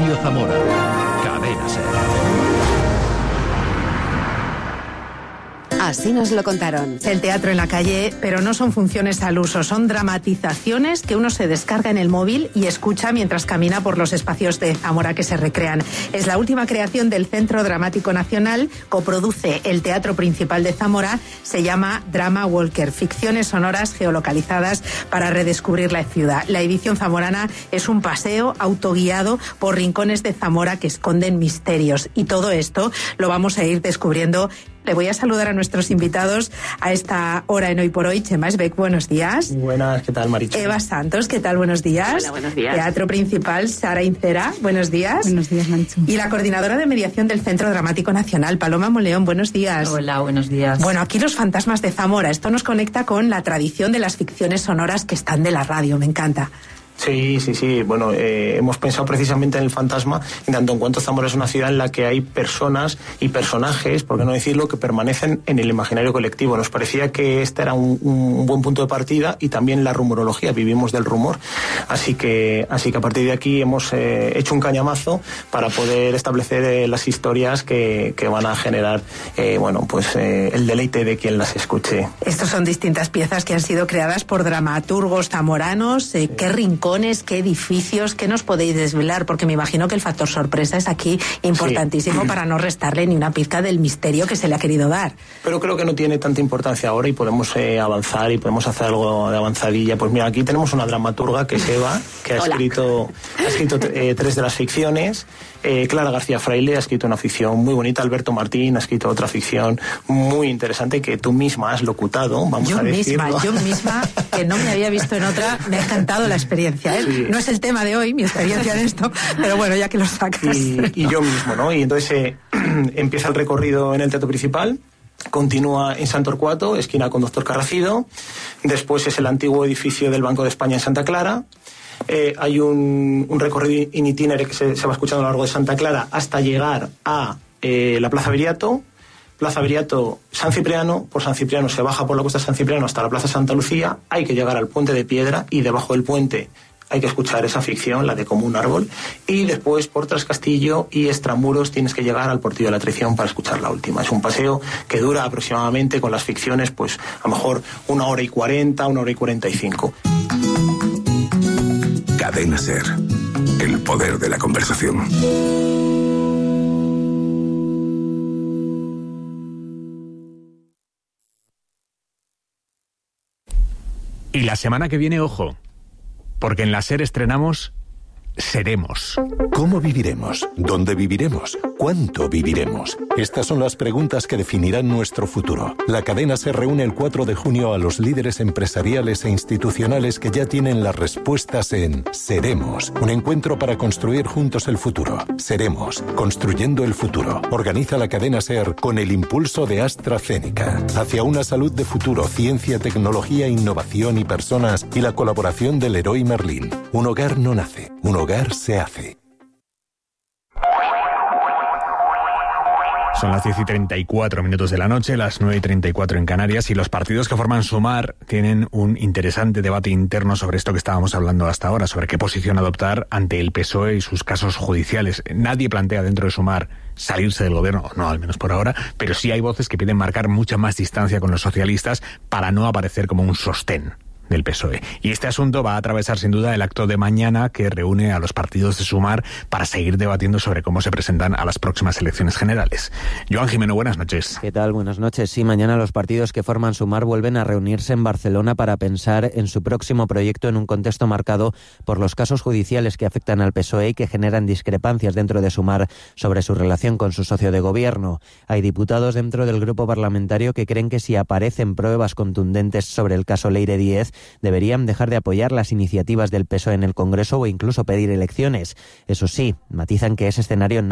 Antonio Zamora. Cadena SER. Así nos lo contaron. El teatro en la calle, pero no son funciones al uso, son dramatizaciones que uno se descarga en el móvil y escucha mientras camina por los espacios de Zamora que se recrean. Es la última creación del Centro Dramático Nacional, coproduce el Teatro Principal de Zamora, se llama Drama Walker, ficciones sonoras geolocalizadas para redescubrir la ciudad. La edición zamorana es un paseo autoguiado por rincones de Zamora que esconden misterios, y todo esto lo vamos a ir descubriendo. Le voy a saludar a nuestros invitados a esta hora en Hoy por Hoy. Chema Esbeck, buenos días. Buenas, ¿qué tal, Marichu? Eva Santos, ¿qué tal? Buenos días. Hola, buenos días. Teatro Principal, Sara Incera, buenos días. Buenos días, Marichu. Y la coordinadora de mediación del Centro Dramático Nacional, Paloma Moleón, buenos días. Hola, buenos días. Bueno, aquí los fantasmas de Zamora. Esto nos conecta con la tradición de las ficciones sonoras que están de la radio. Me encanta. Sí. Bueno, hemos pensado precisamente en el fantasma, en tanto en cuanto Zamora es una ciudad en la que hay personas y personajes, por qué no decirlo, que permanecen en el imaginario colectivo. Nos parecía que este era un buen punto de partida, y también la rumorología, vivimos del rumor. Así que a partir de aquí hemos hecho un cañamazo para poder establecer las historias que van a generar el deleite de quien las escuche. Estos son distintas piezas que han sido creadas por dramaturgos zamoranos. ¿Qué rincones, qué edificios, qué nos podéis desvelar? Porque me imagino que el factor sorpresa es aquí importantísimo, para no restarle ni una pizca del misterio que se le ha querido dar. Pero creo que no tiene tanta importancia ahora, y podemos avanzar y podemos hacer algo de avanzadilla. Pues mira, aquí tenemos una dramaturga que es Eva, que ha escrito 3 de las ficciones. Clara García Fraile ha escrito una ficción muy bonita. Alberto Martín ha escrito otra ficción muy interesante que tú misma has locutado, vamos a decirlo. Yo misma, que no me había visto en otra, me ha encantado la experiencia, ¿eh? Sí. No es el tema de hoy, mi experiencia en esto, pero bueno, ya que lo sacas. Y yo mismo, ¿no? Y entonces empieza el recorrido en el Teatro Principal, continúa en San Torcuato, esquina con Doctor Carracido, después es el antiguo edificio del Banco de España en Santa Clara. Hay un recorrido in itinere que se va escuchando a lo largo de Santa Clara hasta llegar a la Plaza Viriato. Plaza Viriato, San Cipriano. Por San Cipriano se baja por la costa de San Cipriano hasta la Plaza Santa Lucía. Hay que llegar al Puente de Piedra, y debajo del puente hay que escuchar esa ficción, la de Como un árbol. Y después por Trascastillo y Extramuros tienes que llegar al Portillo de la Traición para escuchar la última. Es un paseo que dura aproximadamente, con las ficciones, pues a lo mejor 1 hora y 40, 1 hora y 45. Cadena SER. El poder de la conversación. Y la semana que viene, ojo, porque en la SER estrenamos Seremos. ¿Cómo viviremos? ¿Dónde viviremos? ¿Cuánto viviremos? Estas son las preguntas que definirán nuestro futuro. La cadena SER reúne el 4 de junio a los líderes empresariales e institucionales que ya tienen las respuestas en Seremos, un encuentro para construir juntos el futuro. Seremos, construyendo el futuro. Organiza la cadena SER con el impulso de AstraZeneca. Hacia una salud de futuro, ciencia, tecnología, innovación y personas, y la colaboración del Leroy Merlin. Un hogar no nace, un hogar se hace. Son las 10:34 de la noche, las 9:34 en Canarias, y los partidos que forman Sumar tienen un interesante debate interno sobre esto que estábamos hablando hasta ahora, sobre qué posición adoptar ante el PSOE y sus casos judiciales. Nadie plantea dentro de Sumar salirse del gobierno, no, al menos por ahora, pero sí hay voces que piden marcar mucha más distancia con los socialistas para no aparecer como un sostén del PSOE. Y este asunto va a atravesar sin duda el acto de mañana, que reúne a los partidos de Sumar para seguir debatiendo sobre cómo se presentan a las próximas elecciones generales. Joan Jimeno, buenas noches. ¿Qué tal? Buenas noches. Sí, mañana los partidos que forman Sumar vuelven a reunirse en Barcelona para pensar en su próximo proyecto en un contexto marcado por los casos judiciales que afectan al PSOE y que generan discrepancias dentro de Sumar sobre su relación con su socio de gobierno. Hay diputados dentro del grupo parlamentario que creen que si aparecen pruebas contundentes sobre el caso Leire Díez, deberían dejar de apoyar las iniciativas del PSOE en el Congreso o incluso pedir elecciones. Eso sí, matizan que ese escenario no